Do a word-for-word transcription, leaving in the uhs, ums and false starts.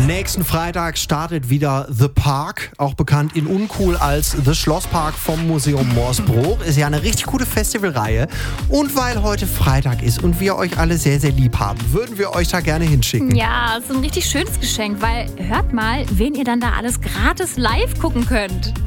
Nächsten Freitag startet wieder The Park, auch bekannt in uncool als The Schlosspark vom Museum Morsbruch. Ist ja eine richtig gute Festivalreihe. Und weil heute Freitag ist und wir euch alle sehr, sehr lieb haben, würden wir euch da gerne hinschicken. Ja, so ein richtig schönes Geschenk, weil hört mal, wen ihr dann da alles gratis live gucken könnt.